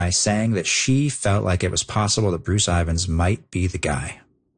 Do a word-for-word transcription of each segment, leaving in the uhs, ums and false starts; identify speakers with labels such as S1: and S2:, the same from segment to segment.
S1: saying that she felt like it was possible that Bruce Ivins might be the guy.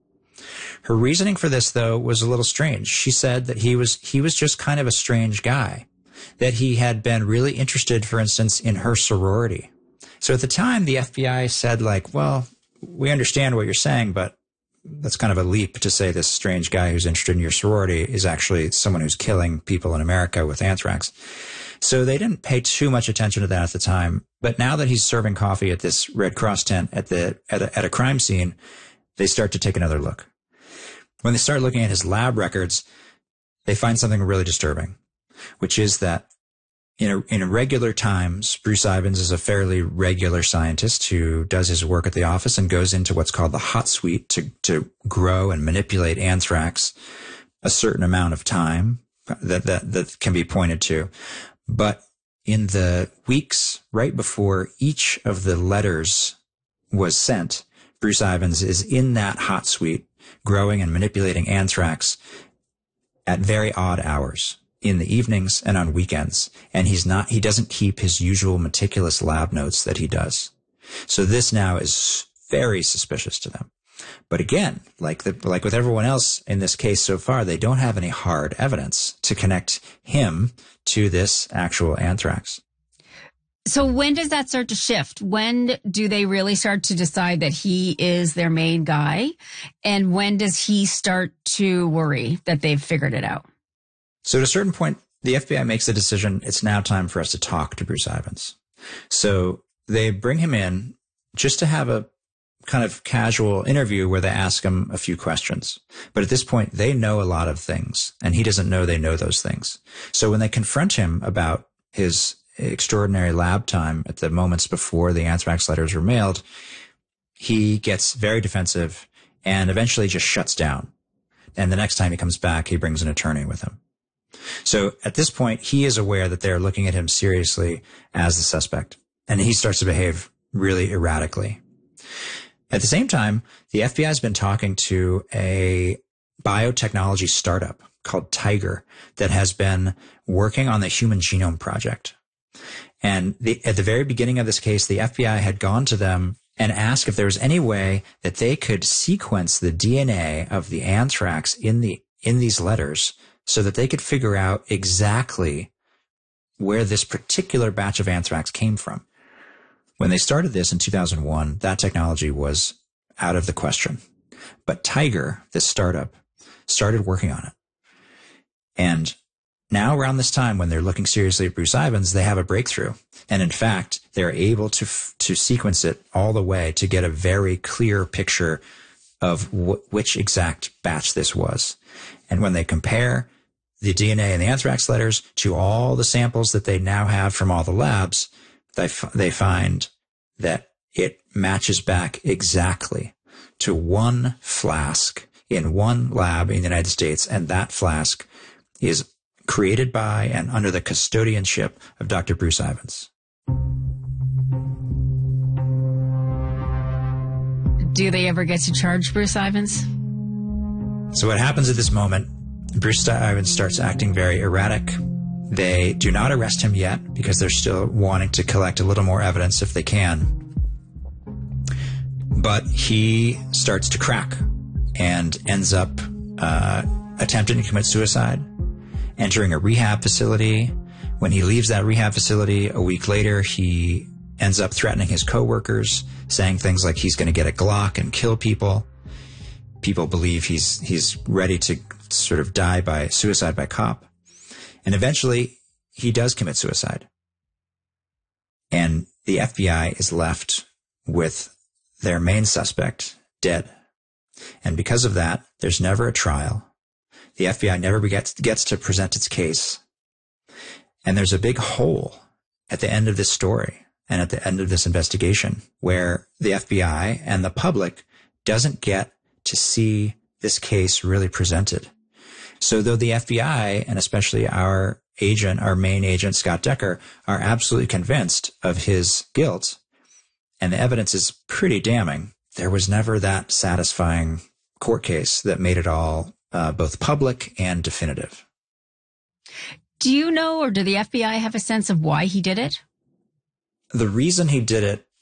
S1: Her reasoning for this, though, was a little strange. She said that he was he was just kind of a strange guy, that he had been really interested, for instance, in her sorority. So at the time, the F B I said, like, well, we understand what you're saying, but that's kind of a leap to say this strange guy who's interested in your sorority is actually someone who's killing people in America with anthrax. So they didn't pay too much attention to that at the time. But now that he's serving coffee at this Red Cross tent at the at a, at a crime scene, they start to take another look. When they start looking at his lab records, they find something really disturbing, which is that in a, in regular times, Bruce Ivins is a fairly regular scientist who does his work at the office and goes into what's called the hot suite to, to grow and manipulate anthrax a certain amount of time that, that, that can be pointed to. But in the weeks right before each of the letters was sent, Bruce Ivins is in that hot suite growing and manipulating anthrax at very odd hours in the evenings and on weekends. And he's not, he doesn't keep his usual meticulous lab notes that he does. So this now is very suspicious to them. But again, like the, like with everyone else in this case so far, they don't have any hard evidence to connect him to this actual anthrax.
S2: So when does that start to shift? When do they really start to decide that he is their main guy? And when does he start to worry that they've figured it out?
S1: So at a certain point, the F B I makes the decision, it's now time for us to talk to Bruce Ivins. So they bring him in just to have a kind of casual interview where they ask him a few questions. But at this point, they know a lot of things, and he doesn't know they know those things. So when they confront him about his extraordinary lab time at the moments before the anthrax letters were mailed, he gets very defensive and eventually just shuts down. And the next time he comes back, he brings an attorney with him. So at this point, he is aware that they're looking at him seriously as the suspect, and he starts to behave really erratically. At the same time, the F B I has been talking to a biotechnology startup called Tiger that has been working on the Human Genome Project. And the, at the very beginning of this case, the F B I had gone to them and asked if there was any way that they could sequence the D N A of the anthrax in the in these letters so that they could figure out exactly where this particular batch of anthrax came from. When they started this in two thousand one, that technology was out of the question. But Tiger, this startup, started working on it. And now around this time, when they're looking seriously at Bruce Ivins, they have a breakthrough. And in fact, they're able to f- to sequence it all the way to get a very clear picture of wh- which exact batch this was. And when they compare the D N A in the anthrax letters to all the samples that they now have from all the labs, they, f- they find that it matches back exactly to one flask in one lab in the United States. And that flask is created by and under the custodianship of Doctor Bruce Ivins.
S2: Do they ever get to charge Bruce Ivins?
S1: So what happens at this moment, Bruce Ivins starts acting very erratic. They do not arrest him yet because they're still wanting to collect a little more evidence if they can. But he starts to crack and ends up uh, attempting to commit suicide, entering a rehab facility. When he leaves that rehab facility a week later, he ends up threatening his coworkers, saying things like he's going to get a Glock and kill people. People believe he's he's ready to sort of die by suicide by cop. And eventually, he does commit suicide. And the F B I is left with their main suspect dead. And because of that, there's never a trial. The F B I never gets, gets to present its case. And there's a big hole at the end of this story and at the end of this investigation where the F B I and the public doesn't get to see this case really presented. So though the F B I, and especially our agent, our main agent, Scott Decker, are absolutely convinced of his guilt, and the evidence is pretty damning, there was never that satisfying court case that made it all uh, both public and definitive.
S2: Do you know, or do the F B I have a sense of why he did it?
S1: The reason he did it